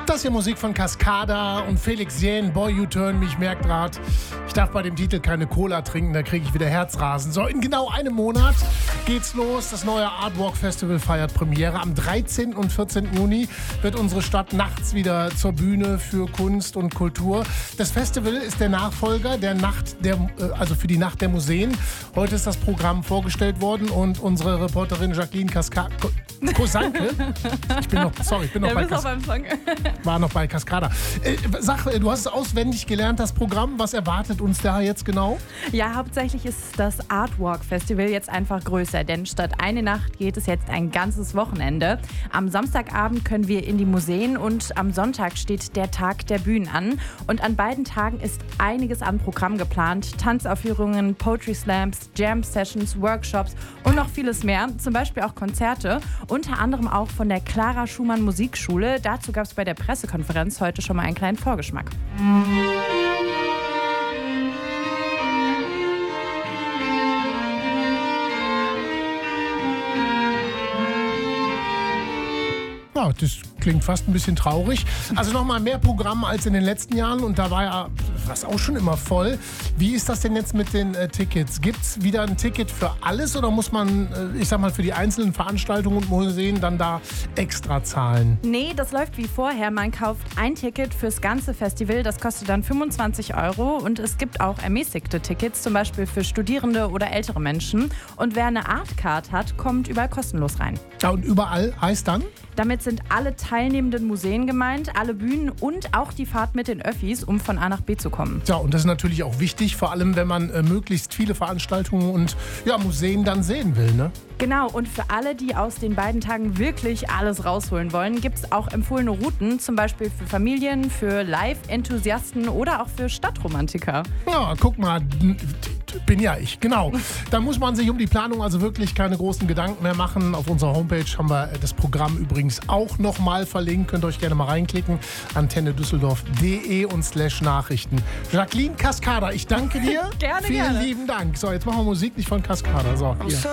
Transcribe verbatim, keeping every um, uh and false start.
Das hier Musik von Cascada und Felix Jähn, Boy You Turn Me. Ich merke gerade, ich darf bei dem Titel keine Cola trinken, da kriege ich wieder Herzrasen. So, in genau einem Monat geht's los. Das neue Artwalk Festival feiert Premiere. Am dreizehnten und vierzehnten Juni wird unsere Stadt nachts wieder zur Bühne für Kunst und Kultur. Das Festival ist der Nachfolger der Nacht der, also für die Nacht der Museen. Heute ist das Programm vorgestellt worden und unsere Reporterin Jacqueline Cascada. Kosanke? Ich bin noch, sorry, ich bin noch ja, bei Cas- beim Song. war noch bei Cascada. Äh, sag, du hast es auswendig gelernt, das Programm. Was erwartet uns da jetzt genau? Ja, hauptsächlich ist das Artwalk Festival jetzt einfach größer, denn statt eine Nacht geht es jetzt ein ganzes Wochenende. Am Samstagabend können wir in die Museen und am Sonntag steht der Tag der Bühnen an. Und an beiden Tagen ist einiges an Programm geplant. Tanzaufführungen, Poetry Slams, Jam Sessions, Workshops und noch vieles mehr. Zum Beispiel auch Konzerte. Unter anderem auch von der Clara Schumann Musikschule. Dazu gab es bei der Pressekonferenz heute schon mal einen kleinen Vorgeschmack. Ja, das klingt fast ein bisschen traurig. Also nochmal mehr Programm als in den letzten Jahren und da war ja was auch schon immer voll. Wie ist das denn jetzt mit den äh, Tickets? Gibt es wieder ein Ticket für alles oder muss man, äh, ich sag mal, für die einzelnen Veranstaltungen und Museen dann da extra zahlen? Nee, das läuft wie vorher. Man kauft ein Ticket fürs ganze Festival. Das kostet dann fünfundzwanzig Euro. Und es gibt auch ermäßigte Tickets, zum Beispiel für Studierende oder ältere Menschen. Und wer eine Artcard hat, kommt überall kostenlos rein. Ja, und überall heißt dann? Damit sind alle teilnehmenden Museen gemeint, alle Bühnen und auch die Fahrt mit den Öffis, um von A nach B zu kommen. Ja, und das ist natürlich auch wichtig, vor allem wenn man äh, möglichst viele Veranstaltungen und ja, Museen dann sehen will, ne? Genau, und für alle, die aus den beiden Tagen wirklich alles rausholen wollen, gibt es auch empfohlene Routen, zum Beispiel für Familien, für Live-Enthusiasten oder auch für Stadtromantiker. Ja, guck mal, bin ja ich, genau. Da muss man sich um die Planung also wirklich keine großen Gedanken mehr machen. Auf unserer Homepage haben wir das Programm übrigens auch nochmal verlinkt. Könnt ihr euch gerne mal reinklicken. antenne düsseldorf punkt de und slash Nachrichten. Jacqueline Cascada, ich danke dir. Gerne, Vielen gerne. lieben Dank. So, jetzt machen wir Musik nicht von Cascada. So, hier.